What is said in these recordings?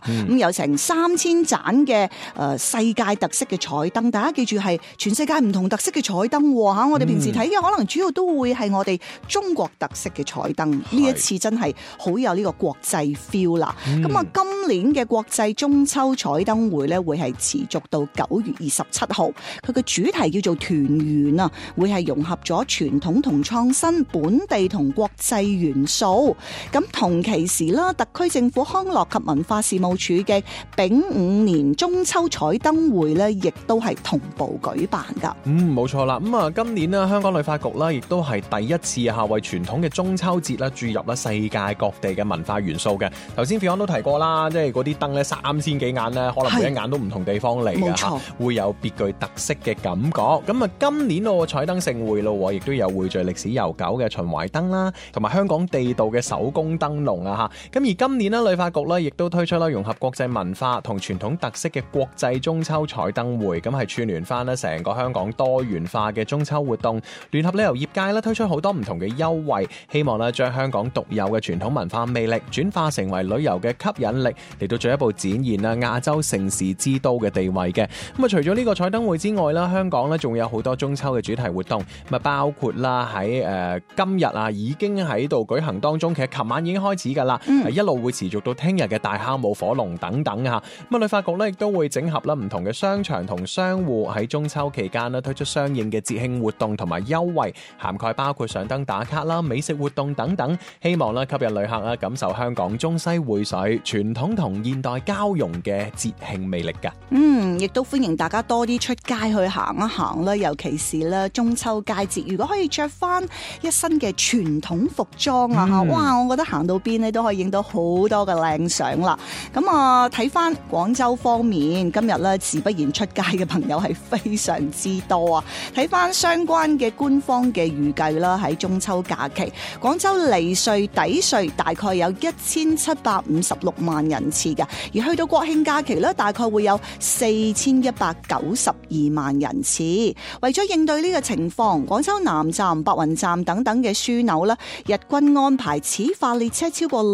咁有成3000盞嘅世界特色嘅彩燈，大家記住係全世界唔同特色嘅彩燈嚇。我哋平時睇嘅可能主要都會係我哋中國特色嘅彩燈，呢一次真係好有呢個國際 feel 啦。咁啊，今年嘅國際中秋彩燈會咧會係持續到9月27號，佢嘅主題叫做團圓啊，會係融合咗傳統同創新、本地同國際元素。咁同期時啦，特區政府康樂及文化事務署嘅丙午年中秋彩燈會咧，亦都係同步舉辦噶。 冇錯啦。咁啊，今年咧，香港旅發局啦，亦都係第一次為傳統嘅中秋節啦注入啦世界各地嘅文化元素嘅。頭先 Fion 都提過啦，即係嗰啲燈咧3000幾眼咧，可能每一眼都唔同地方嚟嘅，會有別具特色嘅感覺。咁啊，今年個彩燈盛會咯，亦都有匯聚歷史悠久嘅秦淮燈啦，同埋香港地道嘅手工燈籠啊嚇。咁而今年咧，旅發局咧亦都推出啦融合國際文化同傳統特色嘅國際中秋彩燈會，咁係串聯翻咧成個香港多元化嘅中秋活動，聯合旅遊業界咧推出好多唔同嘅優惠，希望咧將香港獨有嘅傳統文化魅力轉化成為旅遊嘅吸引力，嚟到進一步展現啦亞洲盛事之都嘅地位嘅。咁啊，除咗呢個彩燈會之外啦，香港咧仲有好多中秋嘅主題活動，咁啊包括啦喺今日啊已經喺度舉行當中，其實琴晚已經開始㗎啦，一路會持續到聽日嘅大坑舞火龍等等嚇。咁啊，旅發局咧亦都會整合啦唔同嘅商場同商戶喺中秋期間咧推出相應嘅節慶活動同埋優惠，涵蓋包括上燈打卡啦、美食活動等等，希望咧吸引旅客啊感受香港中西匯水、傳統同現代交融嘅節慶魅力㗎。 亦都歡迎大家多啲出街去行一行啦，尤其是咧中秋佳節，如果可以着翻一身嘅傳統服裝啊哇！我覺得行到邊咧都可以影到好多嘅靚相啦。咁啊，睇翻廣州方面，今日咧自不然出街嘅朋友係非常之多啊。睇翻相關嘅官方嘅預計啦，喺中秋假期，廣州離穗抵穗大概有1756萬人次嘅，而去到國慶假期咧，大概會有4192萬人次。為咗應對呢個情況，廣州南站、白雲站等等嘅樞紐咧，日均安排始發列車超過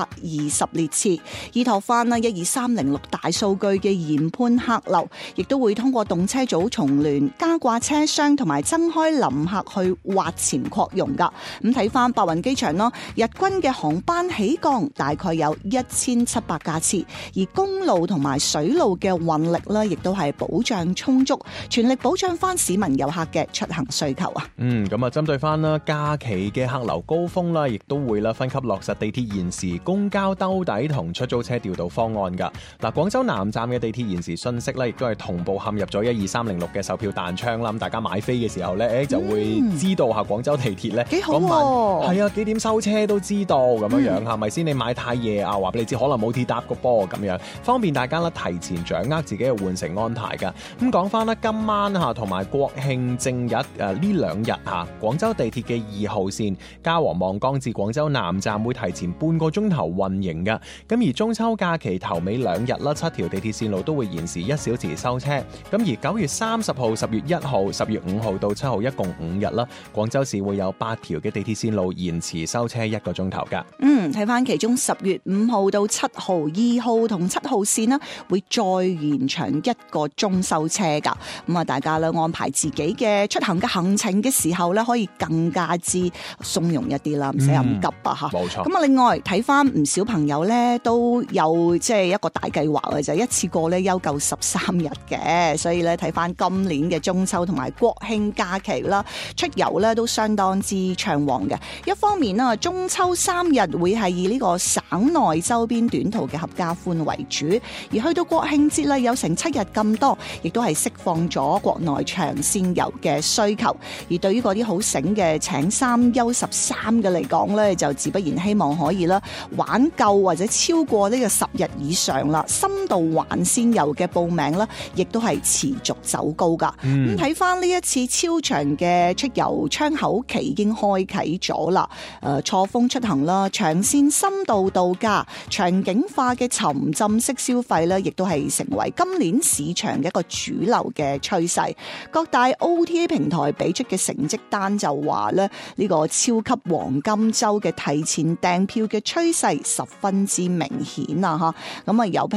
620列次，依託翻啦12306大數據嘅研判客流，亦都會通過動車組重聯、加掛車廂同埋增開臨客去挖潛擴容噶。咁睇翻白雲機場咯，日均嘅航班起降大概有1700架次，而公路同埋水路嘅運力咧，亦都係保障充足，全力保障翻市民遊客嘅出行需求啊。 咁啊，針對翻啦假期嘅客流高峰啦，亦都會啦分級落實地鐵延時、公交兜底同出租車調度方案噶。嗱，廣州南站嘅地鐵延時信息咧，亦都係同步陷入咗12306嘅售票彈窗啦。咁大家買飛嘅時候咧，就會知道下廣州地鐵咧幾好喎， 係啊，幾點收車都知道咁樣樣，係咪先？你買太夜啊，話俾你知可能冇鐵搭個波咁樣，方便大家啦提前掌握自己嘅換乘安排噶。咁講翻啦，今晚同埋國慶正日呢兩日廣州地鐵嘅2號線嘉禾望崗至廣州南站會提前半個鐘頭運營噶。咁而中秋假期頭尾2日啦，7條地鐵線路都會延時1小時收車。咁而9月30號、10月1號、10月5號到7號一共5日啦，廣州市會有8條嘅地鐵線路延遲收車1個鐘頭噶。 睇翻其中10月5號到7號、2號同7號線啦，會再延長1個鐘收車噶。咁啊，大家咧安排自己嘅出行嘅行程嘅時候咧，可以更加之鬆容一啲啦，唔使咁急啊吓。 冇錯。 咁啊，另外睇翻唔少朋友咧都有即係一個大計劃嘅，就一次過咧休夠13日嘅，所以咧睇翻今年嘅中秋同埋國慶假期啦，出遊咧都相當之暢旺嘅。一方面啦，中秋3日會係以呢個省內周邊短途嘅合家歡為主，而去到國慶節啦，有成7日咁多，亦都係釋放咗國內長線遊嘅需求。而對於嗰啲好醒嘅請3休13嘅嚟講咧，就自不然希望可以啦玩夠或者超過呢個10日以上啦。深度環線遊嘅報名啦，亦都係持續走高噶。咁睇翻呢一次超長嘅出遊窗口期已經開啟咗啦。錯峰出行啦，長線深度度假、場景化嘅沉浸式消費咧，亦都係成為今年市場嘅一個主流嘅趨勢。各大 OTA 平台俾出嘅成績單就話咧，呢個超級黃金周嘅提前訂票嘅趨勢十分之明顯啊！吓，咁啊有